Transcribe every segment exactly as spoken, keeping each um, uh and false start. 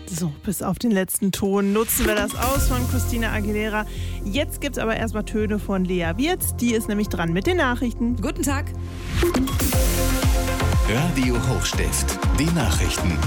So, bis auf den letzten Ton nutzen wir das aus von Christina Aguilera. Jetzt gibt es aber erstmal Töne von Lea Wirz. Die ist nämlich dran mit den Nachrichten. Guten Tag. Radio Hochstift, die Nachrichten.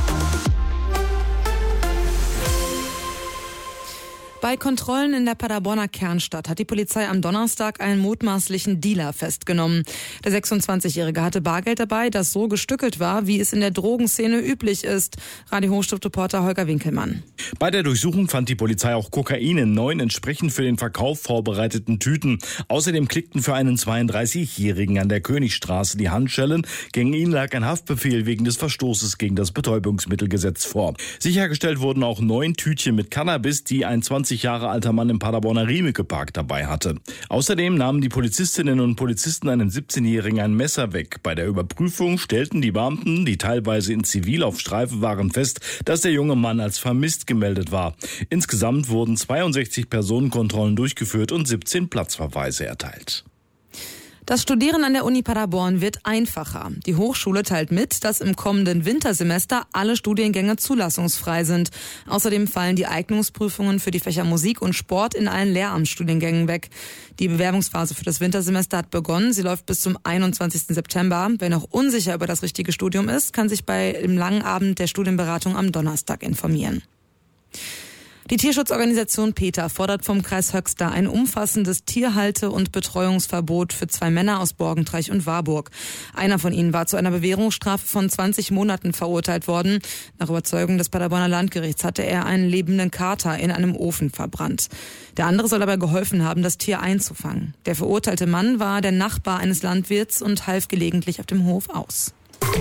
Bei Kontrollen in der Paderborner Kernstadt hat die Polizei am Donnerstag einen mutmaßlichen Dealer festgenommen. Der sechsundzwanzigjährige hatte Bargeld dabei, das so gestückelt war, wie es in der Drogenszene üblich ist. Radio Hochstift-Reporter Holger Winkelmann. Bei der Durchsuchung fand die Polizei auch Kokain in neun entsprechend für den Verkauf vorbereiteten Tüten. Außerdem klickten für einen zweiunddreißigjährigen an der Königstraße die Handschellen. Gegen ihn lag ein Haftbefehl wegen des Verstoßes gegen das Betäubungsmittelgesetz vor. Sichergestellt wurden auch neun Tütchen mit Cannabis, die ein zwanzig Jahre alter Mann im Paderborner Riemeke-Park dabei hatte. Außerdem nahmen die Polizistinnen und Polizisten einem siebzehnjährigen ein Messer weg. Bei der Überprüfung stellten die Beamten, die teilweise in Zivil auf Streife waren, fest, dass der junge Mann als vermisst gemeldet war. Insgesamt wurden zweiundsechzig Personenkontrollen durchgeführt und siebzehn Platzverweise erteilt. Das Studieren an der Uni Paderborn wird einfacher. Die Hochschule teilt mit, dass im kommenden Wintersemester alle Studiengänge zulassungsfrei sind. Außerdem fallen die Eignungsprüfungen für die Fächer Musik und Sport in allen Lehramtsstudiengängen weg. Die Bewerbungsphase für das Wintersemester hat begonnen. Sie läuft bis zum einundzwanzigsten September. Wer noch unsicher über das richtige Studium ist, kann sich bei dem langen Abend der Studienberatung am Donnerstag informieren. Die Tierschutzorganisation PETA fordert vom Kreis Höxter ein umfassendes Tierhalte- und Betreuungsverbot für zwei Männer aus Borgentreich und Warburg. Einer von ihnen war zu einer Bewährungsstrafe von zwanzig Monaten verurteilt worden. Nach Überzeugung des Paderborner Landgerichts hatte er einen lebenden Kater in einem Ofen verbrannt. Der andere soll dabei geholfen haben, das Tier einzufangen. Der verurteilte Mann war der Nachbar eines Landwirts und half gelegentlich auf dem Hof aus.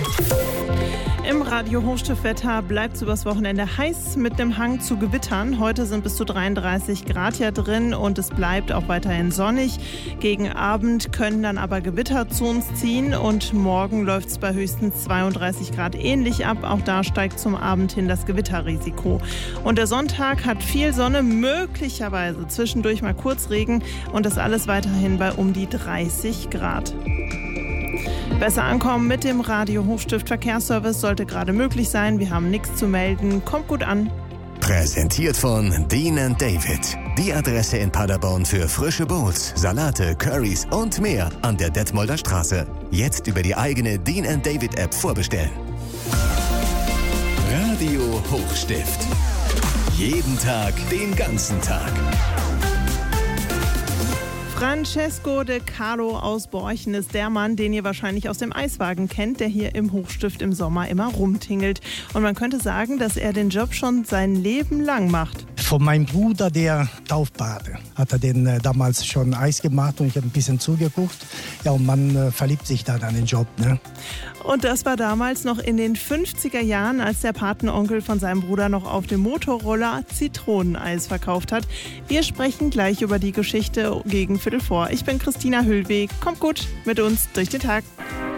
Im Radio Hochstiftwetter bleibt es übers Wochenende heiß mit einem Hang zu Gewittern. Heute sind bis zu dreiunddreißig Grad hier drin und es bleibt auch weiterhin sonnig. Gegen Abend können dann aber Gewitter zu uns ziehen und morgen läuft es bei höchstens zweiunddreißig Grad ähnlich ab. Auch da steigt zum Abend hin das Gewitterrisiko. Und der Sonntag hat viel Sonne, möglicherweise zwischendurch mal Kurzregen und das alles weiterhin bei um die dreißig Grad. Besser ankommen mit dem Radio Hochstift Verkehrsservice sollte gerade möglich sein. Wir haben nichts zu melden. Kommt gut an. Präsentiert von Dean and David. Die Adresse in Paderborn für frische Bowls, Salate, Currys und mehr an der Detmolder Straße. Jetzt über die eigene Dean and David App vorbestellen. Radio Hochstift. Jeden Tag, den ganzen Tag. Francesco De Carlo aus Borchen ist der Mann, den ihr wahrscheinlich aus dem Eiswagen kennt, der hier im Hochstift im Sommer immer rumtingelt. Und man könnte sagen, dass er den Job schon sein Leben lang macht. Von meinem Bruder, der Taufpate, hat er den äh, damals schon Eis gemacht und ich habe ein bisschen zugeguckt. Ja, und man äh, verliebt sich dann an den Job, ne? Und das war damals noch in den fünfziger Jahren, als der Patenonkel von seinem Bruder noch auf dem Motorroller Zitroneneis verkauft hat. Wir sprechen gleich über die Geschichte gegen Viertel vor. Ich bin Christina Hüllweg. Kommt gut mit uns durch den Tag.